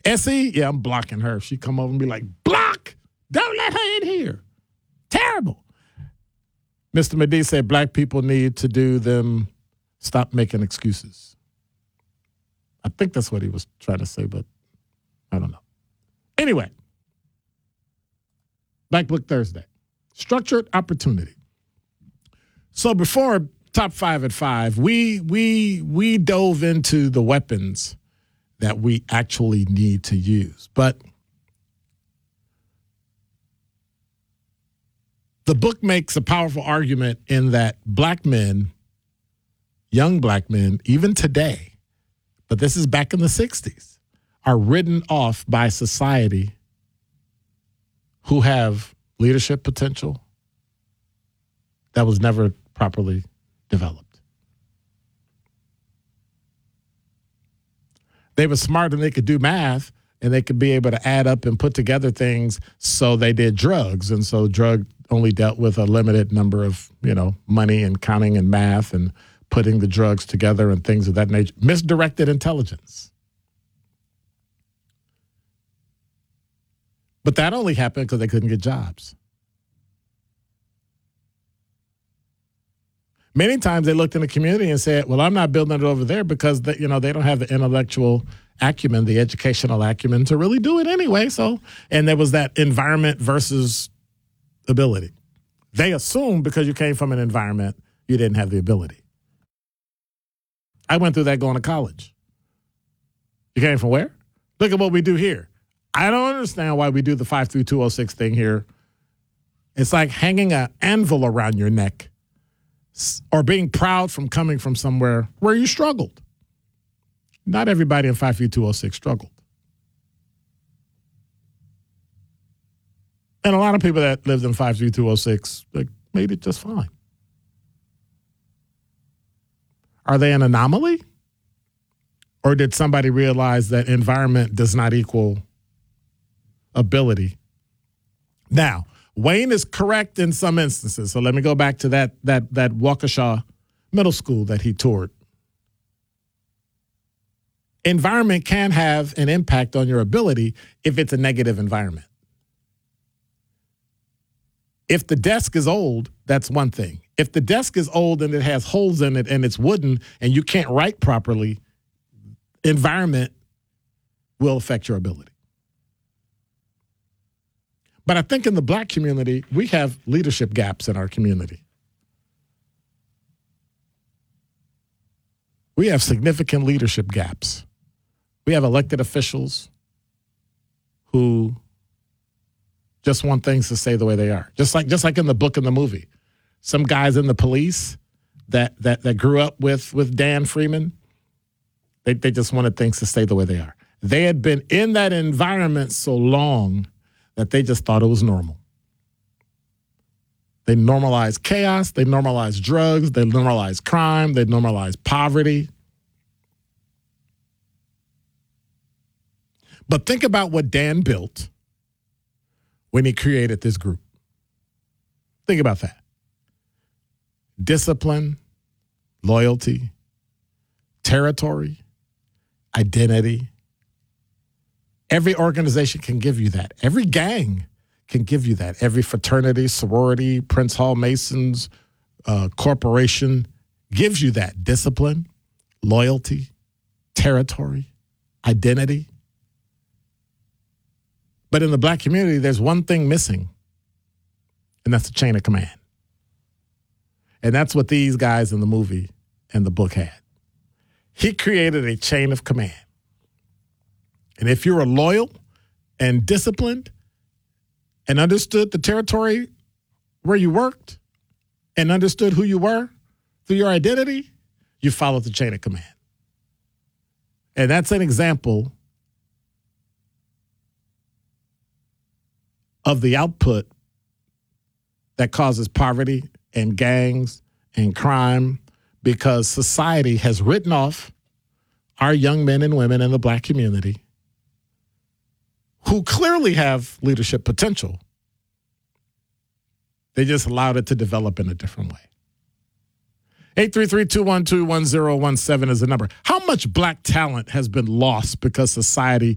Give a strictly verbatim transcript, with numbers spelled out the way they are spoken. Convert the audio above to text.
Essie, yeah, I'm blocking her. She come over and be like, block! Don't let her in here. Terrible. Mister Medee said black people need to do them, stop making excuses. I think that's what he was trying to say, but I don't know. Anyway, Black Book Thursday, structured opportunity. So before Top Five at Five, we we we dove into the weapons that we actually need to use. But the book makes a powerful argument in that black men, young black men, even today, but this is back in the sixties, are written off by society who have leadership potential that was never properly developed. They were smart and they could do math and they could be able to add up and put together things, so they did drugs. And so drug only dealt with a limited number of, you know, money and counting and math and putting the drugs together and things of that nature. Misdirected intelligence. But that only happened because they couldn't get jobs. Many times they looked in the community and said, well, I'm not building it over there because they, you know, they don't have the intellectual acumen, the educational acumen to really do it anyway. So, and there was that environment versus ability. They assumed because you came from an environment, you didn't have the ability. I went through that going to college. You came from where? Look at what we do here. I don't understand why we do the five three two oh six thing here. It's like hanging an anvil around your neck or being proud from coming from somewhere where you struggled. Not everybody in five three two oh six struggled. And a lot of people that lived in five three two oh six like, made it just fine. Are they an anomaly? Or did somebody realize that environment does not equal ability? Now, Wayne is correct in some instances. So let me go back to that that that Waukesha Middle School that he toured. Environment can have an impact on your ability if it's a negative environment. If the desk is old, that's one thing. If the desk is old and it has holes in it and it's wooden and you can't write properly, environment will affect your ability. But I think in the black community, we have leadership gaps in our community. We have significant leadership gaps. We have elected officials who just want things to stay the way they are. Just like just like in the book and the movie. Some guys in the police that that that grew up with, with Dan Freeman, they, they just wanted things to stay the way they are. They had been in that environment so long that they just thought it was normal. They normalized chaos. They normalized drugs. They normalized crime. They normalized poverty. But think about what Dan built when he created this group. Think about that. Discipline, loyalty, territory, identity. Every organization can give you that. Every gang can give you that. Every fraternity, sorority, Prince Hall Masons, uh, corporation gives you that. Discipline, loyalty, territory, identity. But in the black community, there's one thing missing, and that's the chain of command. And that's what these guys in the movie and the book had. He created a chain of command. And if you were loyal and disciplined and understood the territory where you worked and understood who you were through your identity, you followed the chain of command. And that's an example of the output that causes poverty and gangs and crime, because society has written off our young men and women in the black community who clearly have leadership potential. They just allowed it to develop in a different way. eight three three, two one two, one zero one seven is the number. How much black talent has been lost because society